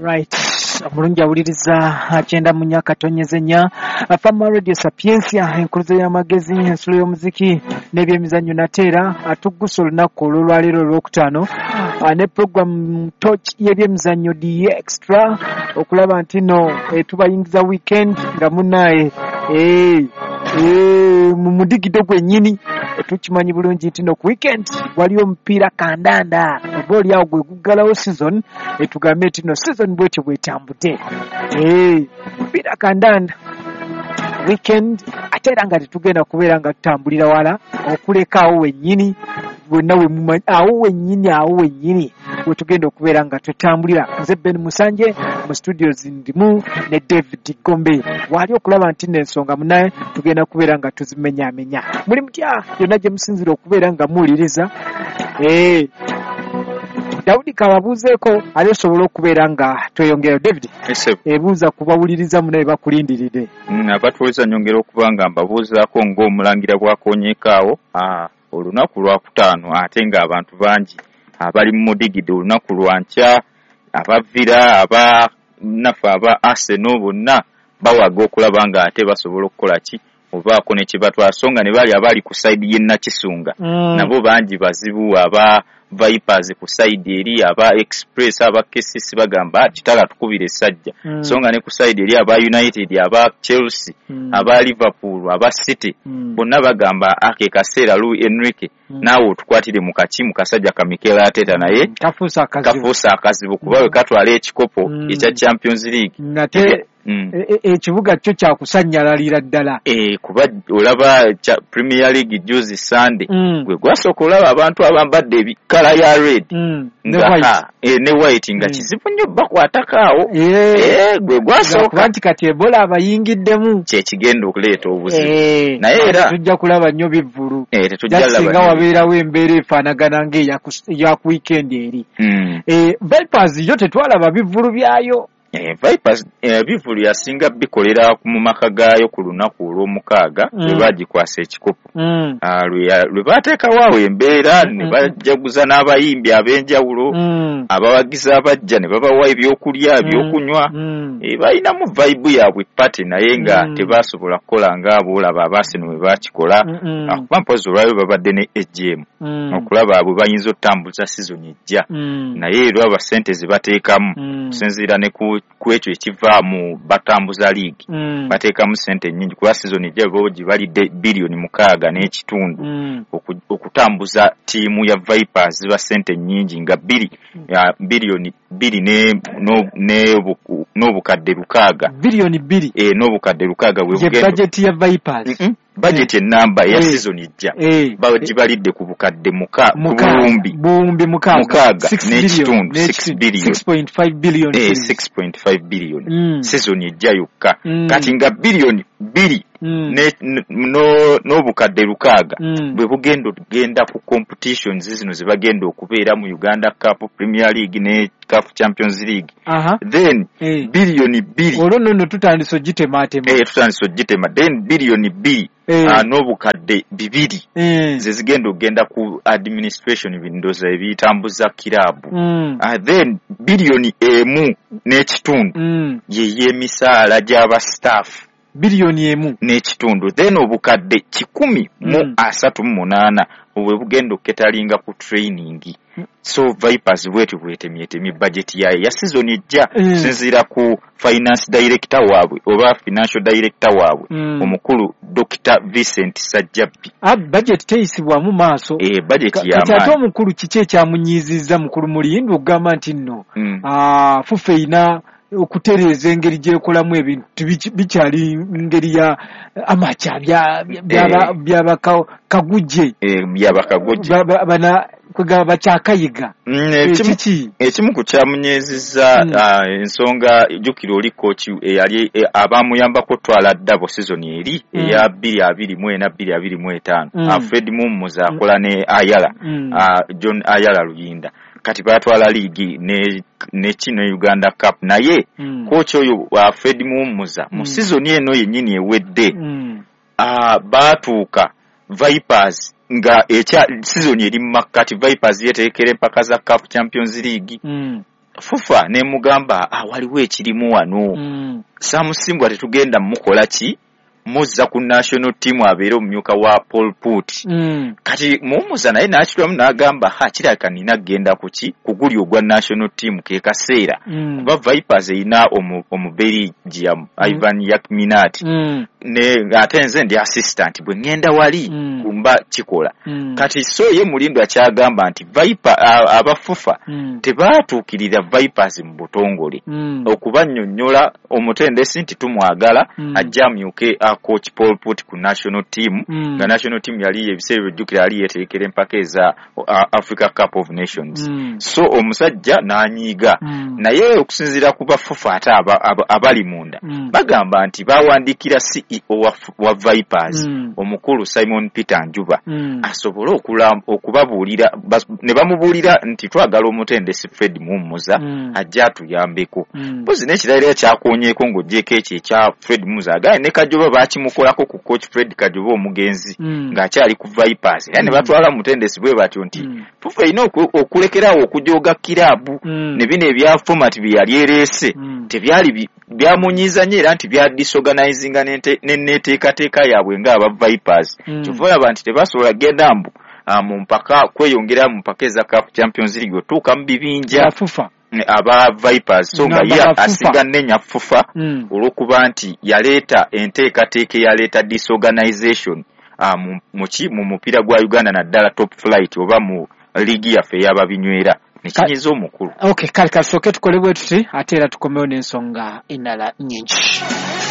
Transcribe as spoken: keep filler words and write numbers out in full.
Right. Omulungi awuliriza akyenda mu nnyaka tonyezenya Fama Radio Sapiensia enkuluze y'amagezi ensulo y'omuziki n'ebyemizannyo nateera atuggusa olunaku olw'olwaleero olwokutaano ne program Torch y'ebyemizannyo D Extra okulaba nti no tubayingiza weekend nga munaye eh eh mu mudigido gwennyini tukimanyi bulungi nti no ku weekend waliyo omupiira kandanda oba oli awo gwe guggalawo season etugambe nti no season bwetyo bwetambudde eh omupiira kandanda weekend ate era nga tetugenda kubeera nga tutambulira wala okuleka awo wennyini bwonna we mumanyi awo wennyini awo wennyini we tugenda okubeera nga twetambulira. Nze Ben Musanje mu studios ndimu ne David Gombe wali okulaba nti n'ensonga munaye tugenda kubeera nga tuzimenyaamenya. Muli mutya yonna gye musinzira okubeera nga muwuliriza eh Daudi kababuuzeeko ali osobola okubeera nga tweyongera. David ebuuza kubawuliriza munaye bakulindirire. Mm, abatuweza nyongera okuba nga mbabuuzaako ng'omulangira bwakonyeekaawo ah, olunaku lwakutaano ate nga abantu bangi abali mu mudigidi olunaku lwankya abavira aba nafa aba Arsenal bonna bawaga okulaba nga ate basobola okukola ki obaako ne kibatwasonga ne bali abali ku side y'ennakisunga mm. nabo bangi bazibu aba Vipers ku side eri aba Express aba K C C bagamba kitala tukubire sajja mm. songa ne ku side eri aba United aba Chelsea mm. aba Liverpool aba City mm. bonna bagamba ake kaseera Luis Enrique mm. nawo tukwatire mu kakimu kasajja ka Mikel Arteta naye mm. kafusa akazibu kafusa akazibu kuba we katwala ekikopo mm. ekya Champions League nate ekibuga kyo kya kusanyalalira ddala eh kuba olaba Premier League juzi Sunday gwe gwasooka olaba abantu abambadde ebikala ya red nga eh ne white nga kizibu nnyo bakwatakawo eh gwe gwasooka nti kati Ebola abayingiddemu kye kigenda okuleeta obuzibu naye era tujja kulaba nnyo bivvulu eh tetujja laba singa wabeerawo embeera efaanagana ng'eya ku weekend eri eh Vipers yo tetwalaba bivvulu byayo. Eh, Vipers eh, bivulu yasinga bikolera mu maka gaayo ku lunaku olw'omukaaga mm. lwe bagikwasa ekikopo mm. ah, lwe bateeka waawo embeera mm. ne bajaguza n'abayimbi ab'enjawulo mm. abawagiza abajja ne babawa ebyokulya ebyokunywa mm. e, balinamu vibe yaabwe pate naye nga mm. tebasobola kukola ng'aboolaba Arsenal bwe bakikola mm. akuba mpozi olwayo babadde ne A G M mm. okulaba abo bayinza otambuza season ejja mm. naye lwaba ssente ze bateekamu mm. kusinziira ne ku kwekyo ekiva mu batambuza league mm. bateekamu ssente nnyingi kuba season ejja bogi balidde biliyoni mukaaga n'ekitundu mm. Oku, okutambuza tiimu ya Vipers ba ssente nnyingi nga biri ya biliyoni biri ne no ne n'obukadde lukaaga biliyoni biri eh n'obukadde lukaaga we bugendo budget ya Vipers mm -mm. budget enamba ya season ejja bagibalidde ku bukadde muka bulumbi bulumbi mukaaga n'ekitundu six billion six point five billion eh six point five billion mm. season ejja yokka mm. kati nga billion biri mm. ne no n'obukadde lukaaga mm. bwe bugendo genda ku competitions zino zibagenda okubeera mu Uganda Cup Premier League ne CAF Champions League aha then hey. billion biri olwo nno tutandise ogitematema eh tutandise ogitema then billion biri hey. uh, n'obukadde bibiri hey. ze zigenda ogenda ku administration bindoza ebitambuza kirabu mm. uh, then billion emu n'ekitundu mm. ye y'emisaala gy'aba staff biliyoni emu n'ekitundu then obukadde kikumi mu mm. asatu mu munaana obwe bugenda oketalinga ku training mm. so Vipers bwetyo bwetemyetemye budget yayo ya season ejja mm. sinzira ku finance director waabwe oba financial director waabwe mm. omukulu Doctor Vincent Sajjabbi ah budget teisibwa mu maaso eh budget ya maani kati omukulu kiki ekyamunyiizizza mukulu Mulindu ogamba nti nno mm. ah fufeina okutereeza engeri gyekolamu ebintu bikyali ngeri ya amacha byaba byaba kagujje byaba kagujje bana kwegaba bakyakayiga ekiki ekimu ku kyamunyeezizza ensonga jukiro oli coach eyali abamuyambako twala double season eri eya bbiri abiri mu ena bbiri abiri mu etaano Fred Mummuza akola ne Ayala John Ayala Luyinda kati batwala ligi ne ne kino Uganda Cup naye mm. coach oyo wa Fred Mummuza mu mm. season eno yennyini ewedde mm. ah batuuka Vipers nga echa season eri makati Vipers yetekere mpaka za CAF Champions League mm. Fufa ne mugamba ah waliwo ekirimu wano mm. Samusimbwa tetugenda mukola ki muzza ku national team abeera omumyuka wa Paul Put mm. kati muumuza naye n'akitulamu n'agamba ha kiraka nina genda kuki kuguli ogwa national team ke kaseera mm. kuba Vipers erina omubelgium mm. Ivan Yakminat mm. ne ate nze ndi assistant bwe ngenda wali mm. kumba kikola mm. kati so ye Mulindo akyagamba nti Viper abafufa mm. tebaatuukirira Vipers mu butongole mm. okubannyonnyola omutendesi nti tumwagala mm. ajja amyuke coach Paul Put ku national team mm. nga national team yali ebiseera by'ojjukira ali yeteekera empaka eza uh, Africa Cup of Nations mm. so omusajja n'anyiiga mm. naye okusinziira ku bafufa ate abali aba, aba munda mm. bagamba nti bawandiikira C E O wa, wa Vipers mm. omukulu Simon Peter Njuba mm. asobole okubabuulira ne bamubuulira nti twagala omutendesi Fred Muumuza mm. ajja atuyambeko mm. pozi n'ekirayiro kyakonyeeko ng'oggyeko ekyo ekya Fred Muumuza agaye ne Kajoba bakimukolako ku coach Fred Kajoba omugenzi mm. ng'akyali ku Vipers era ne mm. batwala mutendesi bwe batyo nti mm. fufa ina okulekerawo okujooga kiraabu mm. ne bino ebya format bye yali ereese mm. tebyali byamunyiiza nnyo era nti bya disorganizinga n'enneeteekateeka yaabwe ng'aba Vipers mm. kyova olaba nti tebasobola genda mbu mu mpaka kweyongera mu mpaka eza Cup Champions League otuuka mu bibinja fufa aba Vipers so nga ye asinga nnenya fufa mm. olw'okuba nti yaleeta enteekateeka yaleeta disorganization uh, mu mu mupiira gwa Uganda naddala top flight oba mu ligi yaffe y'ababinywera nekinyiza omukulu. Okay, kale kasooke tukole bwe tuti ate era tukomewo n'ensonga endala nnyingi.